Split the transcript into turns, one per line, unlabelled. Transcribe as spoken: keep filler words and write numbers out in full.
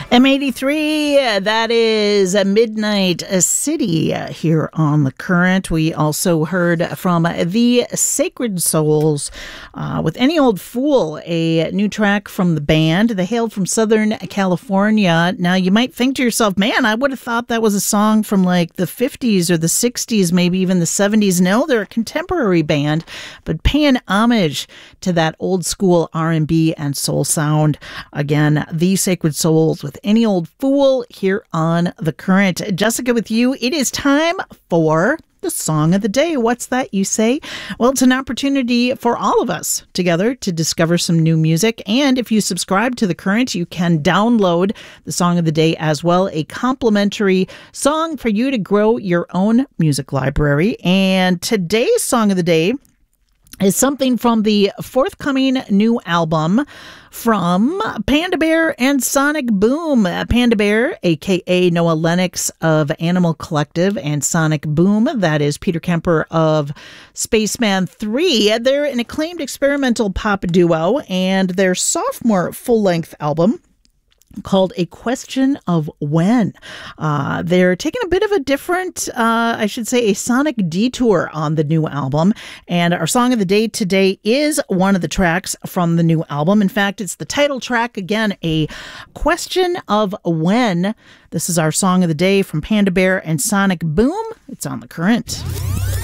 M eighty-three, uh, that is a Midnight City uh, here on The Current. We also heard from the Sacred Souls uh, with Any Old Fool, a new track from the band. They hailed from Southern California. Now, you might think to yourself, man, I would have thought that was a song from like the fifties or the sixties, maybe even the seventies. No, they're a contemporary band, but paying homage to that old school R and B and soul sound. Again, the Sacred Souls with Any Old Fool here on The Current. Jessica with you. It is time for the song of the day. What's that, you say? Well, it's an opportunity for all of us together to discover some new music. And if you subscribe to The Current, you can download the song of the day as well, a complimentary song for you to grow your own music library. And today's song of the day is something from the forthcoming new album from Panda Bear and Sonic Boom. Panda Bear, a k a. Noah Lennox of Animal Collective, and Sonic Boom, that is Peter Kemper of Spaceman three. They're an acclaimed experimental pop duo, and their sophomore full-length album, called A Question of When. Uh, they're taking a bit of a different, uh, I should say, a sonic detour on the new album. And our song of the day today is one of the tracks from the new album. In fact, it's the title track. Again, A Question of When. This is our song of the day from Panda Bear and Sonic Boom. It's on The Current.